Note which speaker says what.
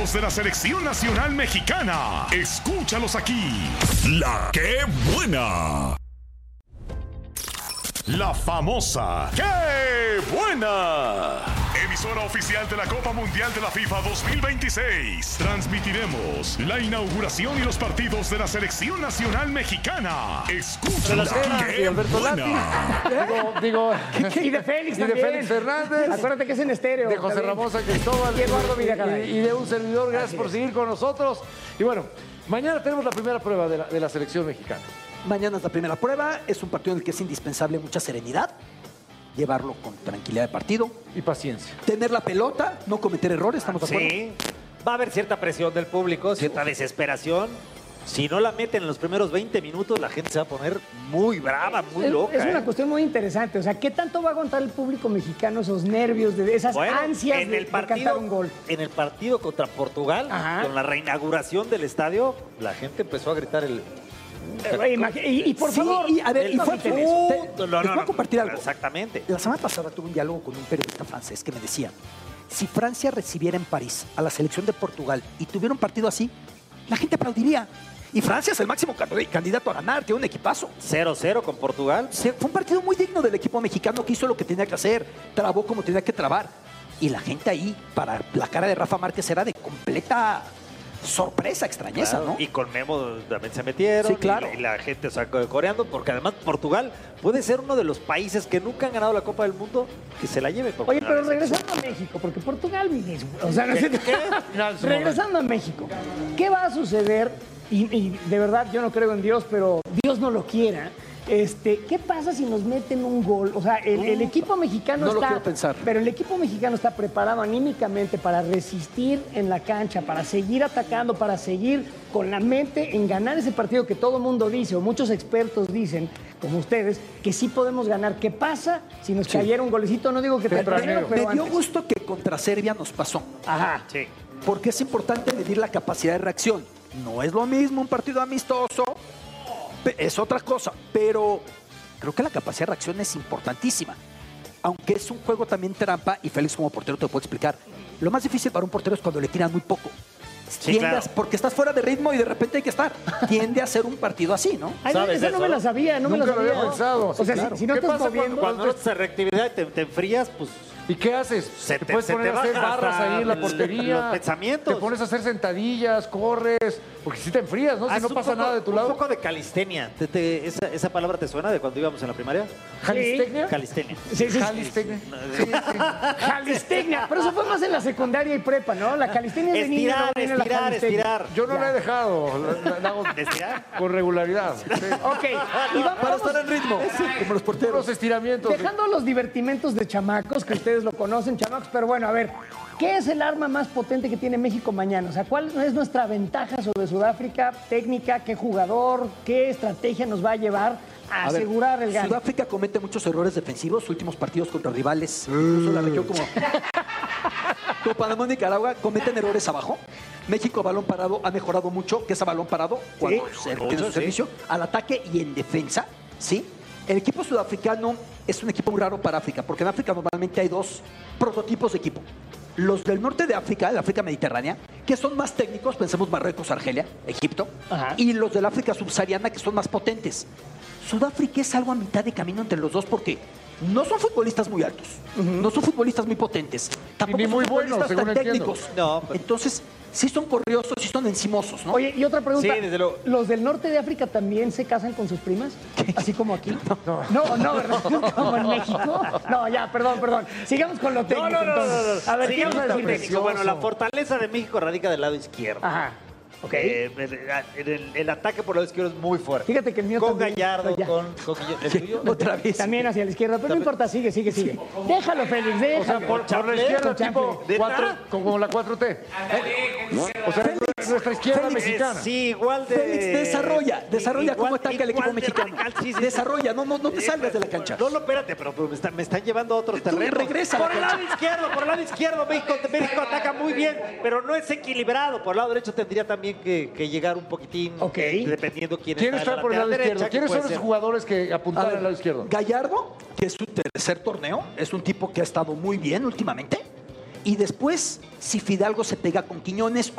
Speaker 1: partidos de la Selección Nacional Mexicana. Escúchalos aquí. La ¡Qué buena! La famosa ¡Qué buena! Emisora oficial de la Copa Mundial de la FIFA 2026. Transmitiremos la inauguración y los partidos de la Selección Nacional Mexicana. Escúchalos aquí. ¡Qué buena!
Speaker 2: Y de Félix
Speaker 3: Y de
Speaker 2: también.
Speaker 3: Félix Fernández.
Speaker 2: Acuérdate que es en estéreo.
Speaker 3: De José
Speaker 2: también.
Speaker 3: Ramón San Cristóbal.
Speaker 2: Y Eduardo Villacaray.
Speaker 3: Y de un servidor. Gracias
Speaker 2: Así
Speaker 3: por
Speaker 2: es.
Speaker 3: seguir con nosotros. Y bueno, mañana tenemos la primera prueba de la selección mexicana.
Speaker 4: Mañana es la primera prueba. Es un partido en el que es indispensable mucha serenidad. Llevarlo con tranquilidad de partido.
Speaker 3: Y paciencia.
Speaker 4: Tener la pelota, no cometer errores, ¿estamos de acuerdo?
Speaker 5: Sí, va a haber cierta presión del público, cierta desesperación. Si no la meten en los primeros 20 minutos, la gente se va a poner muy brava, muy loca.
Speaker 2: Es una cuestión muy interesante. O sea, ¿qué tanto va a aguantar el público mexicano esos nervios, esas ansias
Speaker 5: en el
Speaker 2: de cantar un gol?
Speaker 5: En el partido contra Portugal,
Speaker 2: Ajá.
Speaker 5: con la reinauguración del estadio, la gente empezó a gritar el...
Speaker 2: Y por
Speaker 4: Sí,
Speaker 2: favor,
Speaker 4: y a ver, y
Speaker 2: no
Speaker 4: fue
Speaker 2: griten eso.
Speaker 4: les voy a compartir algo.
Speaker 5: Exactamente.
Speaker 4: La semana pasada tuve un diálogo con un periodista francés que me decía, si Francia recibiera en París a la selección de Portugal y tuviera un partido así, la gente aplaudiría. Y Francia es el máximo candidato a ganar, tiene un equipazo.
Speaker 5: 0-0 con Portugal.
Speaker 4: Fue un partido muy digno del equipo mexicano que hizo lo que tenía que hacer, trabó como tenía que trabar. Y la gente ahí, para la cara de Rafa Márquez, era de completa sorpresa, extrañeza,
Speaker 5: Claro,
Speaker 4: ¿no?
Speaker 5: y con Memo también se metieron.
Speaker 4: Sí, claro.
Speaker 5: Y la gente sacó coreando, porque además Portugal puede ser uno de los países que nunca han ganado la Copa del Mundo que se la lleve. por
Speaker 2: Oye,
Speaker 5: primera
Speaker 2: pero
Speaker 5: vez.
Speaker 2: regresando a México, porque Portugal, o sea, no sé,
Speaker 3: Final de su
Speaker 2: regresando a México, ¿qué va a suceder? Y de verdad yo no creo en Dios, pero Dios no lo quiera. ¿Qué pasa si nos meten un gol? O sea, el equipo mexicano
Speaker 4: no lo
Speaker 2: está...
Speaker 4: quiero pensar.
Speaker 2: Pero el equipo mexicano está preparado anímicamente para resistir en la cancha, para seguir atacando, para seguir con la mente en ganar ese partido que todo el mundo dice, o muchos expertos dicen, como ustedes, que sí podemos ganar. ¿Qué pasa si nos cayera un golecito? No digo que
Speaker 3: Tempranero.
Speaker 2: pero
Speaker 4: Me dio
Speaker 2: antes.
Speaker 4: gusto que contra Serbia nos pasó.
Speaker 2: Ajá.
Speaker 5: Sí.
Speaker 4: Porque es importante medir la capacidad de reacción. No es lo mismo un partido amistoso, es otra cosa, pero creo que la capacidad de reacción es importantísima. Aunque es un juego también trampa, y Félix como portero te lo puedo explicar, lo más difícil para un portero es cuando le tiran muy poco.
Speaker 5: Sí, claro.
Speaker 4: Porque estás fuera de ritmo y de repente hay que estar. Tiende a ser un partido así, ¿no?
Speaker 2: Ay,
Speaker 5: ¿Sabes
Speaker 2: esa
Speaker 5: eso?
Speaker 2: no me la sabía, no me la
Speaker 3: Nunca lo
Speaker 2: sabía.
Speaker 3: había pensado.
Speaker 2: O sea,
Speaker 3: Sí, claro.
Speaker 2: si no
Speaker 3: ¿Qué
Speaker 2: estás
Speaker 3: pasa
Speaker 2: moviendo...
Speaker 5: Cuando no estás en reactividad y te enfrías, pues...
Speaker 3: ¿Y qué haces?
Speaker 5: Se
Speaker 3: te
Speaker 5: te-
Speaker 3: puedes
Speaker 5: se
Speaker 3: poner
Speaker 5: te
Speaker 3: a hacer
Speaker 5: baja
Speaker 3: barras
Speaker 5: hasta
Speaker 3: ahí en la
Speaker 5: el-
Speaker 3: portería.
Speaker 5: los pensamientos.
Speaker 3: Te pones a hacer sentadillas, corres. Porque si te enfrías, ¿no? Si
Speaker 5: Haz
Speaker 3: no
Speaker 5: un
Speaker 3: pasa
Speaker 5: poco-
Speaker 3: nada de tu lado.
Speaker 5: Un poco de calistenia. ¿Esa palabra te suena de cuando íbamos en la primaria?
Speaker 3: ¿Calistecnia?
Speaker 5: Calistenia.
Speaker 2: Sí, sí,
Speaker 3: Calistecnia.
Speaker 2: calistecnia, pero eso fue más en la secundaria y prepa, ¿no? La calistecnia es de niño,
Speaker 5: Estirar,
Speaker 2: luego viene la
Speaker 5: estirar,
Speaker 2: calistecnia.
Speaker 5: estirar.
Speaker 3: Yo no la he dejado. La hago
Speaker 5: ¿Estirar?
Speaker 3: con regularidad. Sí.
Speaker 2: Ok, y
Speaker 4: Para
Speaker 2: vamos
Speaker 4: estar en ritmo, como los porteros.
Speaker 3: Los estiramientos.
Speaker 2: dejando los divertimentos de chamacos, que ustedes lo conocen, chamacos, pero bueno, a ver, ¿qué es el arma más potente que tiene México mañana? O sea, ¿cuál es nuestra ventaja sobre Sudáfrica? ¿Técnica? ¿Qué jugador? ¿Qué estrategia nos va a llevar a
Speaker 4: A ver,
Speaker 2: asegurar el gane?
Speaker 4: Sudáfrica comete muchos errores defensivos, últimos partidos contra rivales, incluso la región como Panamá y Nicaragua, cometen errores abajo. México, balón parado, ha mejorado mucho, que es a balón parado, cuando se requiere su servicio, al ataque y en defensa, ¿sí? El equipo sudafricano es un equipo muy raro para África, porque en África normalmente hay dos prototipos de equipo. Los del norte de África, la África mediterránea, que son más técnicos, pensemos Marruecos, Argelia, Egipto,
Speaker 2: Ajá.
Speaker 4: y los del África subsahariana, que son más potentes. Sudáfrica es algo a mitad de camino entre los dos porque no son futbolistas muy altos, no son futbolistas muy potentes, tampoco
Speaker 3: ni
Speaker 4: son
Speaker 3: muy buenos,
Speaker 4: futbolistas
Speaker 3: según
Speaker 4: tan
Speaker 3: entiendo.
Speaker 4: técnicos.
Speaker 5: No, pero-
Speaker 4: Entonces, sí son corriosos, sí son encimosos, ¿no?
Speaker 2: Oye, y otra pregunta.
Speaker 5: Sí, desde luego.
Speaker 2: ¿Los del norte de África también se casan con sus primas? Así como aquí. No, ¿verdad? Como en México. No, ya, perdón. Sigamos con lo técnico. entonces. A ver, ¿qué
Speaker 5: Sigamos
Speaker 2: ibas a
Speaker 5: con
Speaker 2: decir?
Speaker 5: México. Bueno, la fortaleza de México radica del lado izquierdo.
Speaker 2: Ajá. Ok.
Speaker 5: El ataque por el lado izquierdo es muy fuerte.
Speaker 2: Fíjate que el mío
Speaker 5: con
Speaker 2: también.
Speaker 5: Gallardo,
Speaker 2: No, ya.
Speaker 5: con ¿el tuyo?
Speaker 4: Otra vez.
Speaker 2: También hacia la izquierda, pero no importa, sigue. Déjalo, Félix, déjalo.
Speaker 3: O sea, por la izquierda, tipo
Speaker 5: ¿De
Speaker 3: 4,
Speaker 5: verdad?
Speaker 3: como la 4T. O sea, nuestra izquierda
Speaker 4: Félix,
Speaker 3: mexicana.
Speaker 5: Sí, igual de...
Speaker 4: Félix, desarrolla cómo ataca el equipo
Speaker 5: igual de
Speaker 4: mexicano.
Speaker 5: radical, sí, sí.
Speaker 4: Desarrolla, no te salgas de la cancha.
Speaker 5: No, espérate, pero me están llevando a otros
Speaker 4: Tú
Speaker 5: terrenos.
Speaker 4: regresa a la
Speaker 5: por el lado izquierdo, México ataca muy bien, pero no es equilibrado. Por el lado derecho tendría también que llegar un poquitín,
Speaker 2: Ok.
Speaker 5: dependiendo quién
Speaker 3: ¿Quién
Speaker 5: está en
Speaker 3: está por el lado
Speaker 5: lateral
Speaker 3: izquierdo?
Speaker 5: derecha,
Speaker 3: ¿Quiénes
Speaker 5: puede
Speaker 3: son los
Speaker 5: ser.
Speaker 3: jugadores que
Speaker 4: A
Speaker 3: apuntan
Speaker 4: ver,
Speaker 3: al lado izquierdo?
Speaker 4: Gallardo, que es su tercer torneo, es un tipo que ha estado muy bien últimamente. Y después, si Fidalgo se pega con Quiñones